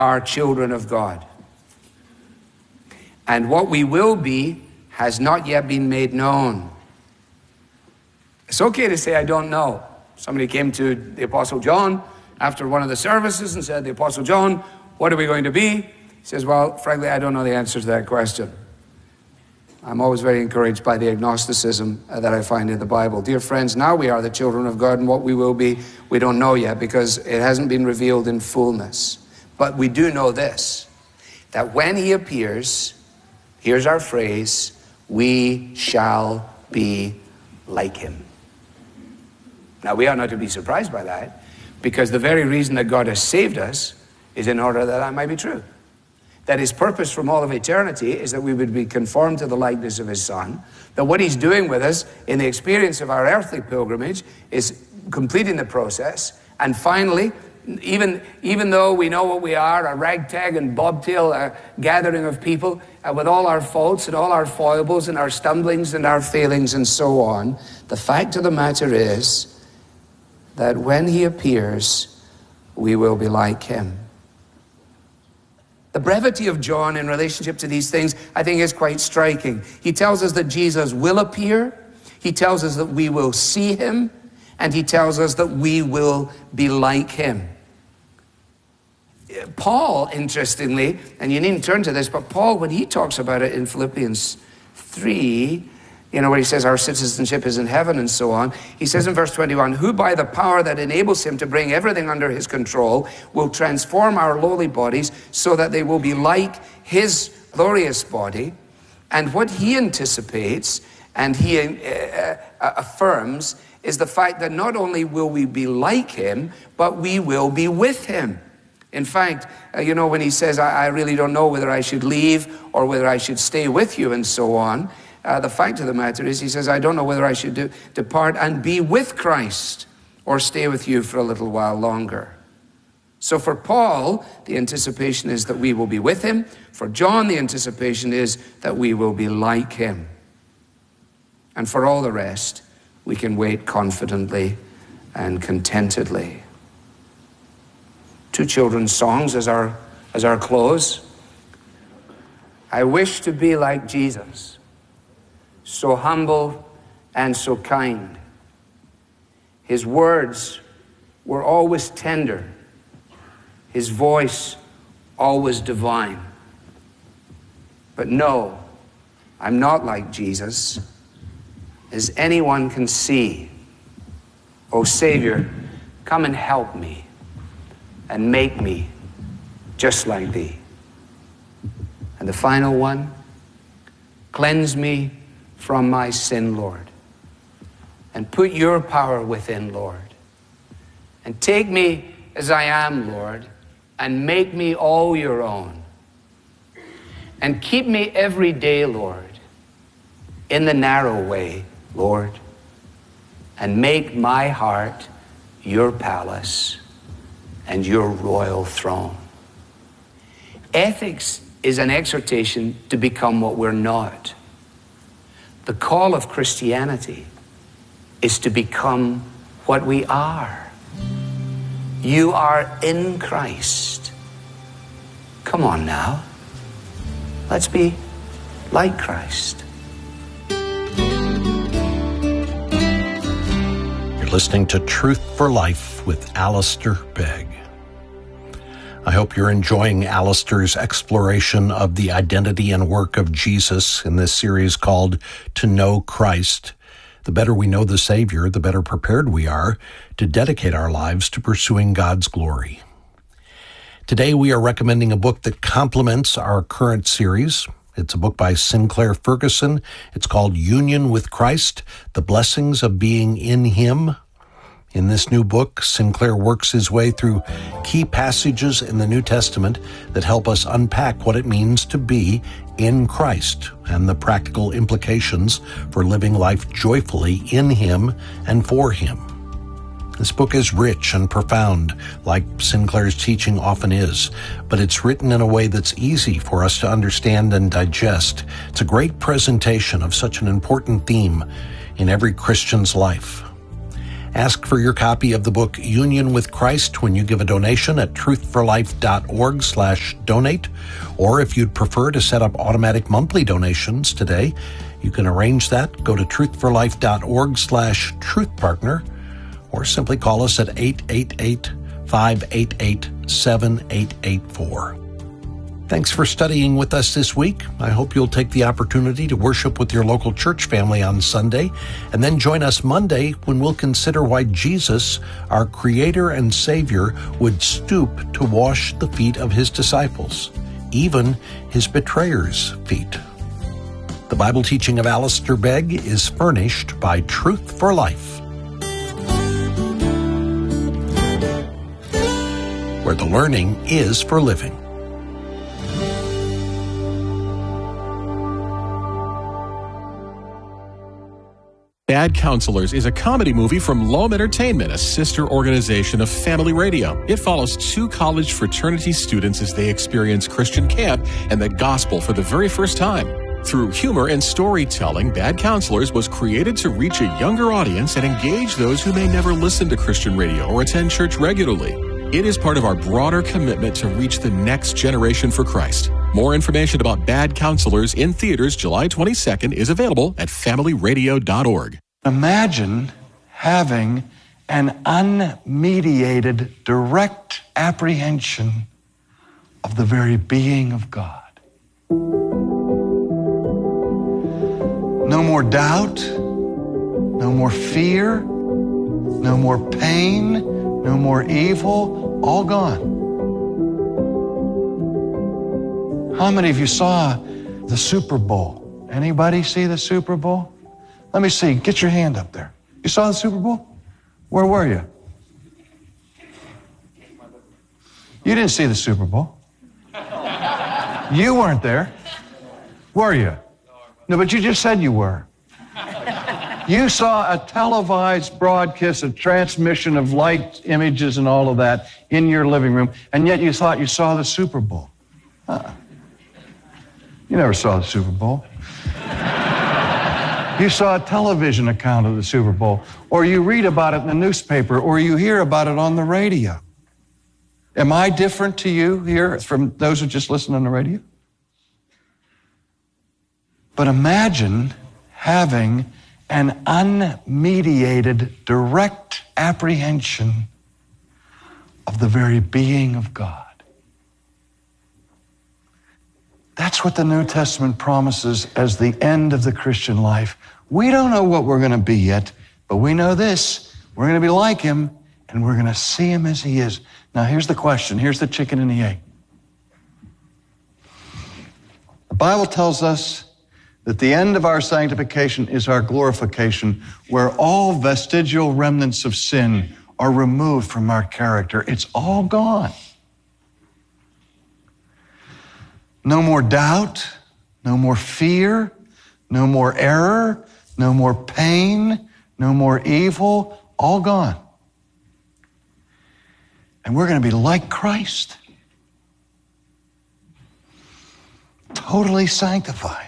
are children of God. And what we will be has not yet been made known. It's okay to say, I don't know. Somebody came to the Apostle John after one of the services and said, the Apostle John, what are we going to be? He says, well, frankly, I don't know the answer to that question. I'm always very encouraged by the agnosticism that I find in the Bible. Dear friends, now we are the children of God, and what we will be, we don't know yet because it hasn't been revealed in fullness. But we do know this, that when he appears, here's our phrase, we shall be like him. Now, we are not to be surprised by that, because the very reason that God has saved us is in order that that might be true. That his purpose from all of eternity is that we would be conformed to the likeness of his Son, that what he's doing with us in the experience of our earthly pilgrimage is completing the process, and finally, even though we know what we are, a ragtag and bobtail gathering of people, with all our faults and all our foibles and our stumblings and our failings and so on, the fact of the matter is that when he appears, we will be like him. The brevity of John in relationship to these things, I think, is quite striking. He tells us that Jesus will appear, he tells us that we will see him, and he tells us that we will be like him. Paul, interestingly, and you needn't turn to this, but Paul, when he talks about it in Philippians 3, where he says our citizenship is in heaven and so on, he says in verse 21, who by the power that enables him to bring everything under his control will transform our lowly bodies so that they will be like his glorious body. And what he anticipates and he affirms is the fact that not only will we be like him, but we will be with him. In fact, when he says, I really don't know whether I should leave or whether I should stay with you and so on, the fact of the matter is, he says, I don't know whether I should depart and be with Christ or stay with you for a little while longer. So for Paul, the anticipation is that we will be with him. For John, the anticipation is that we will be like him. And for all the rest, we can wait confidently and contentedly. 2 children's songs as our close. I wish to be like Jesus, so humble and so kind. His words were always tender, his voice always divine. But no, I'm not like Jesus, as anyone can see. Oh, Savior, come and help me and make me just like thee. And the final one, cleanse me from my sin, Lord, and put your power within, Lord, and take me as I am, Lord, and make me all your own, and keep me every day, Lord, in the narrow way, Lord, and make my heart your palace and your royal throne. Ethics is an exhortation to become what we're not. The call of Christianity is to become what we are. You are in Christ. Come on now. Let's be like Christ. You're listening to Truth for Life with Alistair Begg. I hope you're enjoying Alistair's exploration of the identity and work of Jesus in this series called To Know Christ. The better we know the Savior, the better prepared we are to dedicate our lives to pursuing God's glory. Today we are recommending a book that complements our current series. It's a book by Sinclair Ferguson. It's called Union with Christ, The Blessings of Being in Him. In this new book, Sinclair works his way through key passages in the New Testament that help us unpack what it means to be in Christ and the practical implications for living life joyfully in Him and for Him. This book is rich and profound, like Sinclair's teaching often is, but it's written in a way that's easy for us to understand and digest. It's a great presentation of such an important theme in every Christian's life. Ask for your copy of the book Union with Christ when you give a donation at truthforlife.org/donate. Or if you'd prefer to set up automatic monthly donations today, you can arrange that. Go to truthforlife.org/truthpartner or simply call us at 888-588-7884. Thanks for studying with us this week. I hope you'll take the opportunity to worship with your local church family on Sunday, and then join us Monday when we'll consider why Jesus, our Creator and Savior, would stoop to wash the feet of his disciples, even his betrayers' feet. The Bible teaching of Alistair Begg is furnished by Truth for Life, where the learning is for living. Bad Counselors is a comedy movie from Loam Entertainment, a sister organization of Family Radio. It follows two college fraternity students as they experience Christian camp and the gospel for the very first time. Through humor and storytelling, Bad Counselors was created to reach a younger audience and engage those who may never listen to Christian radio or attend church regularly. It is part of our broader commitment to reach the next generation for Christ. More information about Bad Counselors in theaters July 22nd is available at familyradio.org. Imagine having an unmediated, direct apprehension of the very being of God. No more doubt, no more fear, no more pain, no more evil, all gone. How many of you saw the Super Bowl? Anybody see the Super Bowl? Let me see. Get your hand up there. You saw the Super Bowl? Where were you? You didn't see the Super Bowl. You weren't there. Were you? No, but you just said you were. You saw a televised broadcast, a transmission of light, images, and all of that in your living room, and yet you thought you saw the Super Bowl. You never saw the Super Bowl. You saw a television account of the Super Bowl, or you read about it in the newspaper, or you hear about it on the radio. Am I different to you here from those who just listen on the radio? But imagine having an unmediated, direct apprehension of the very being of God. That's what the New Testament promises as the end of the Christian life. We don't know what we're going to be yet, but we know this. We're going to be like him, and we're going to see him as he is. Now, here's the question. Here's the chicken and the egg. The Bible tells us that the end of our sanctification is our glorification, where all vestigial remnants of sin are removed from our character. It's all gone. No more doubt, no more fear, no more error, no more pain, no more evil, all gone. And we're going to be like Christ, totally sanctified.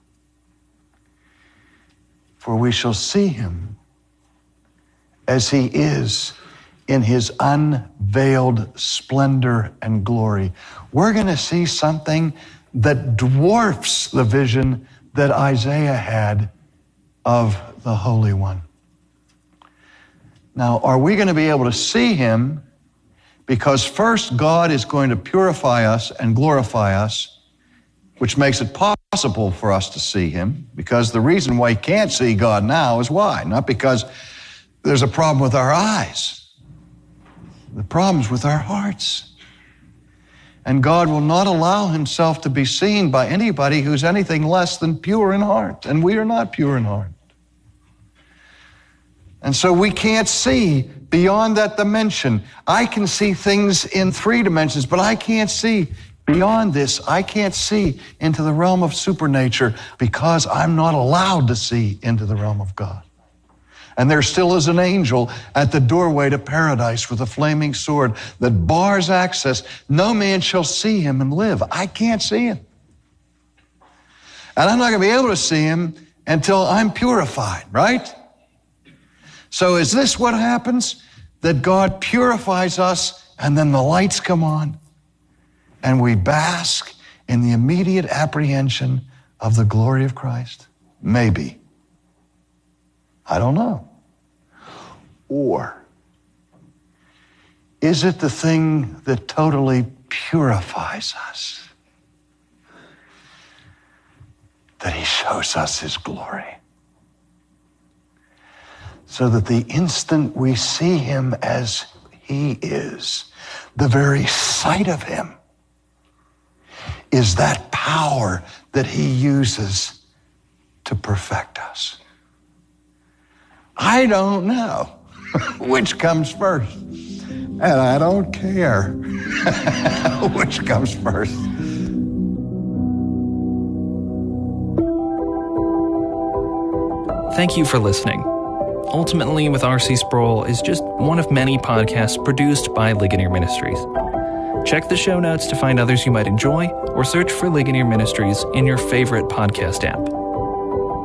For we shall see him as he is in his unveiled splendor and glory. We're going to see something that dwarfs the vision that Isaiah had of the Holy One. Now, are we going to be able to see him? Because first, God is going to purify us and glorify us, which makes it possible for us to see him, because the reason why you can't see God now is why? Not because there's a problem with our eyes. The problem's with our hearts. And God will not allow himself to be seen by anybody who's anything less than pure in heart. And we are not pure in heart. And so we can't see beyond that dimension. I can see things in 3 dimensions, but I can't see beyond this. I can't see into the realm of supernature because I'm not allowed to see into the realm of God. And there still is an angel at the doorway to paradise with a flaming sword that bars access. No man shall see him and live. I can't see him. And I'm not going to be able to see him until I'm purified, right? So is this what happens? That God purifies us and then the lights come on and we bask in the immediate apprehension of the glory of Christ? Maybe. I don't know. Or is it the thing that totally purifies us? That he shows us his glory. So that the instant we see him as he is, the very sight of him is that power that he uses to perfect us. I don't know which comes first, and I don't care which comes first. Thank you for listening. Ultimately with R.C. Sproul is just one of many podcasts produced by Ligonier Ministries. Check the show notes to find others you might enjoy, or search for Ligonier Ministries in your favorite podcast app.